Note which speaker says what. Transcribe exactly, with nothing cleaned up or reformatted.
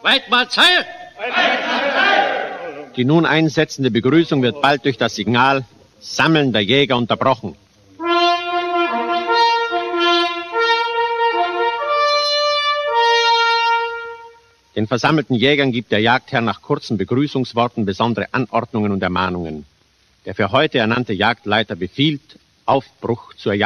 Speaker 1: Weidmarsheil!
Speaker 2: Die nun einsetzende Begrüßung wird bald durch das Signal Sammeln der Jäger unterbrochen. Den versammelten Jägern gibt der Jagdherr nach kurzen Begrüßungsworten besondere Anordnungen und Ermahnungen. Der für heute ernannte Jagdleiter befiehlt Aufbruch zur Jagd.